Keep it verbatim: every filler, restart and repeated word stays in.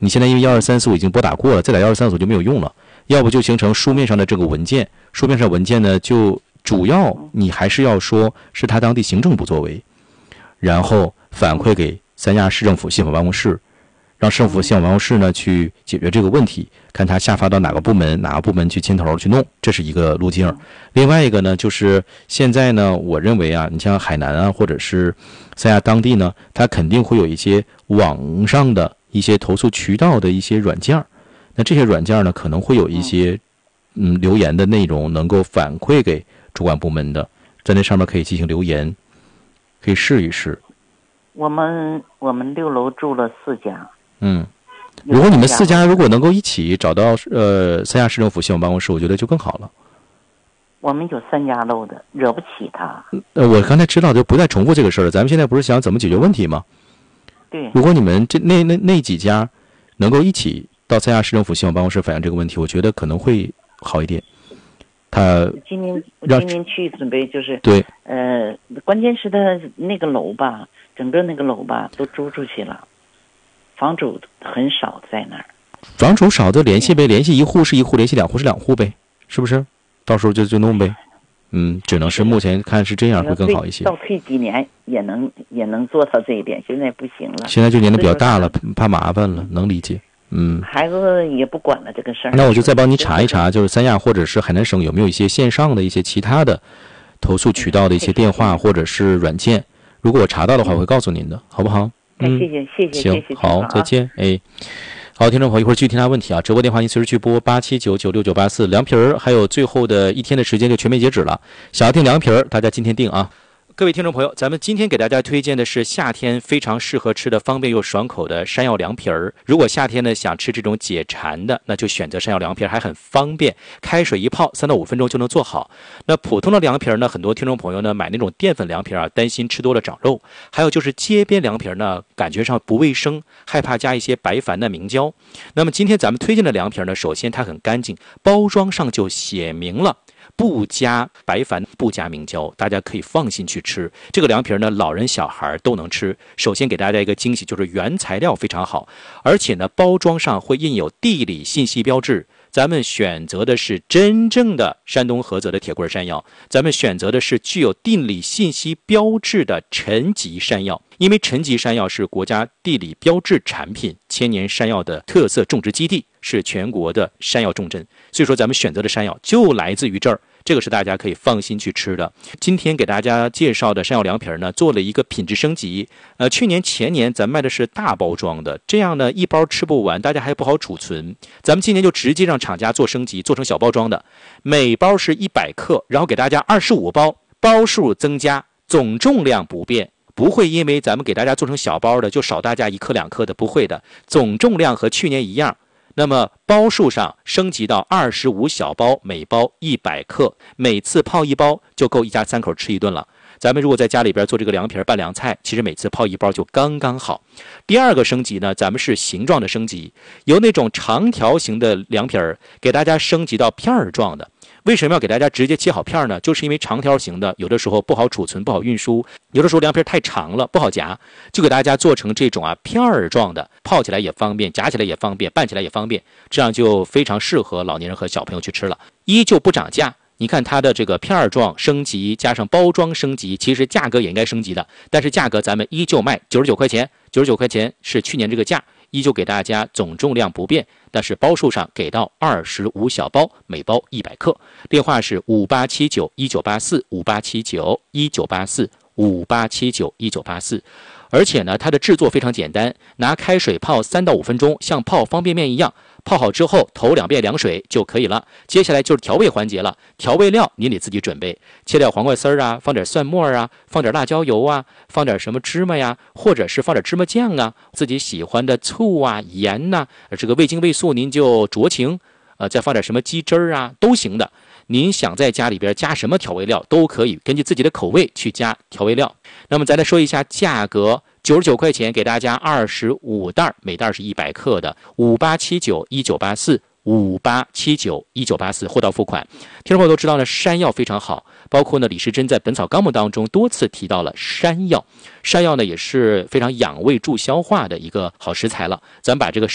你现在因为一二三四五已经拨打过了，再打一二三四五就没有用了。要不就形成书面上的这个文件，书面上文件呢，就主要你还是要说是他当地行政不作为，然后反馈给三亚市政府信访办公室，让市政府信访办公室呢去解决这个问题，看他下发到哪个部门，哪个部门去牵头去弄，这是一个路径。另外一个呢，就是现在呢，我认为啊，你像海南啊，或者是三亚当地呢，它肯定会有一些网上的一些投诉渠道的一些软件，那这些软件呢，可能会有一些嗯留言的内容能够反馈给主管部门的，在那上面可以进行留言，可以试一试。 我们我们六楼住了四家。 嗯，如果你们四家如果能够一起找到呃三亚市政府信访办公室，我觉得就更好了。 我们有三家楼的，惹不起他。 呃，我刚才知道，就不再重复这个事儿了。咱们现在不是想怎么解决问题吗？ 对。如果你们这那那那几家能够一起到三亚市政府信访办公室反映这个问题，我觉得可能会好一点。他今年今年去准备就是对， 呃，关键是他那个楼吧，整个那个楼吧都租出去了，房主很少在那儿。 房主少就联系呗，联系一户是一户，联系两户是两户呗，是不是？到时候就就弄呗。嗯，只能是目前看是这样会更好一些。 倒退几年也能也能做到这一点，现在不行了。 现在就年龄比较大了，怕麻烦了，能理解。嗯， 孩子也不管了这个事儿。 那我就再帮你查一查，就是三亚或者是海南省有没有一些线上的一些其他的投诉渠道的一些电话或者是软件。如果我查到的话，我会告诉您的，好不好？ 嗯，谢谢谢谢行， 谢谢， 好，再见。哎，好，听众朋友，一会儿继续听他问题啊。直播电话您随时去拨八七九九六九八四。凉皮儿还有最后的一天的时间就全面截止了，想要订凉皮儿，大家今天订啊。各位听众朋友，咱们今天给大家推荐的是夏天非常适合吃的方便又爽口的山药凉皮儿。如果夏天呢想吃这种解馋的，那就选择山药凉皮儿，还很方便，开水一泡，三到五分钟就能做好。那普通的凉皮儿呢，很多听众朋友呢买那种淀粉凉皮儿啊，担心吃多了长肉；还有就是街边凉皮儿呢，感觉上不卫生，害怕加一些白矾的明胶。那么今天咱们推荐的凉皮儿呢，首先它很干净，包装上就写明了不加白矾，不加明胶，大家可以放心去吃。这个凉皮呢，老人小孩都能吃。首先给大家一个惊喜，就是原材料非常好，而且呢，包装上会印有地理信息标志。咱们选择的是真正的山东菏泽的铁棍山药，咱们选择的是具有地理信息标志的陈吉山药，因为陈吉山药是国家地理标志产品，千年山药的特色种植基地，是全国的山药重镇，所以说咱们选择的山药就来自于这儿。这个是大家可以放心去吃的。今天给大家介绍的山药凉皮呢，做了一个品质升级。呃，去年前年咱卖的是大包装的，这样呢一包吃不完，大家还不好储存。咱们今年就直接让厂家做升级，做成小包装的，每包是一百克，然后给大家二十五包，包数增加，总重量不变。不会因为咱们给大家做成小包的就少大家一克两克的，不会的，总重量和去年一样。那么包数上升级到二十五小包，每包一百克，每次泡一包就够一家三口吃一顿了。咱们如果在家里边做这个凉皮拌凉菜，其实每次泡一包就刚刚好。第二个升级呢，咱们是形状的升级，由那种长条形的凉皮儿给大家升级到片儿状的。为什么要给大家直接切好片呢？就是因为长条形的有的时候不好储存，不好运输，有的时候凉皮太长了不好夹，就给大家做成这种啊片儿状的，泡起来也方便，夹起来也方便，拌起来也方便，这样就非常适合老年人和小朋友去吃了。依旧不涨价，你看它的这个片儿状升级加上包装升级，其实价格也应该升级的，但是价格咱们依旧卖九十九块钱，九十九块钱是去年这个价，依旧给大家总重量不变，但是包数上给到二十五小包，每包一百克。电话是五八七九一九八四，五八七九一九八四，五八七九一九八四。而且呢，它的制作非常简单，拿开水泡三到五分钟，像泡方便面一样。泡好之后，头两遍凉水就可以了。接下来就是调味环节了，调味料您得自己准备，切点黄瓜丝儿啊，放点蒜末啊，放点辣椒油啊，放点什么芝麻呀，或者是放点芝麻酱啊，自己喜欢的醋啊、盐呐、啊，这个味精味素您就酌情，呃，再放点什么鸡汁儿啊，都行的。您想在家里边加什么调味料都可以，根据自己的口味去加调味料。那么咱来说一下价格。九十九块钱给大家二十五袋，每袋是一百克的，五八七九一九八四，五八七九一九八四，货到付款。听众朋友都知道呢，山药非常好，包括呢李时珍在《本草纲目》当中多次提到了山药。山药呢也是非常养胃助消化的一个好食材了。咱把这个